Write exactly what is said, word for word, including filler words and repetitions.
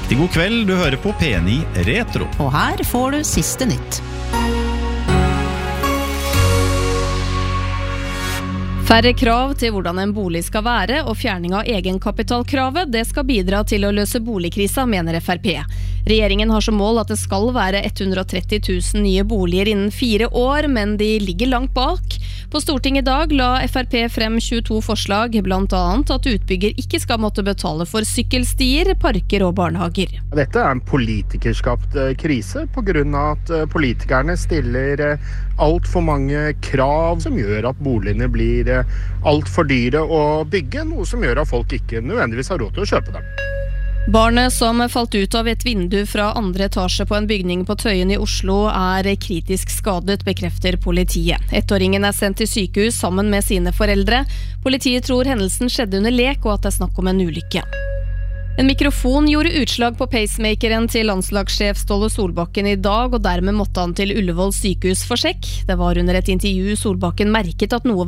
Riktig god kveld, du hører på P ni Retro. Og her får du siste nytt. Færre krav til hvordan en bolig skal være og fjerning av egenkapitalkravet, det skal bidra til å løse boligkrisa, mener F R P. Regjeringen har som mål at det skal være hundre og tretti tusen nye boliger innen fire år, men de ligger langt bak. På Stortinget i dag la F R P frem tjueto forslag, blant annet at utbygger ikke skal måtte betale for sykkelstier, parker og barnehager. Dette er en politikerskapt krise på grunn av at politikerne stiller alt for mange krav som gjør at boligene blir alt for dyre å bygge, noe som gjør at folk ikke nødvendigvis har råd til å kjøpe dem. Barnet som falt ut av et vindu fra andre etasje på en bygning på Tøyen i Oslo er kritisk skadet, bekrefter politiet. Ettåringen er sendt til sykehus sammen med sine foreldre. Politiet tror hendelsen skjedde under lek og at det er snakk om en ulykke. En mikrofon gjorde utslag på pacemakeren til landslagssjef Ståle Solbakken i dag, og dermed måtte han til Ullevål sykehus for sjekk. Det var under et intervju Solbakken merket at noe